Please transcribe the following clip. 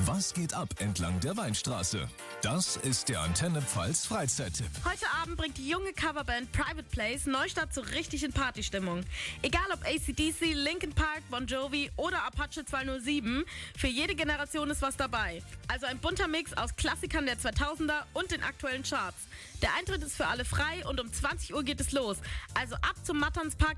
Was geht ab entlang der Weinstraße? Das ist der Antenne Pfalz Freizeittipp. Heute Abend bringt die junge Coverband Private Place Neustadt so richtig in Partystimmung. Egal ob AC/DC, Linkin Park, Bon Jovi oder Apache 207, für jede Generation ist was dabei. Also ein bunter Mix aus Klassikern der 2000er und den aktuellen Charts. Der Eintritt ist für alle frei und um 20 Uhr geht es los. Also ab zum Matternspark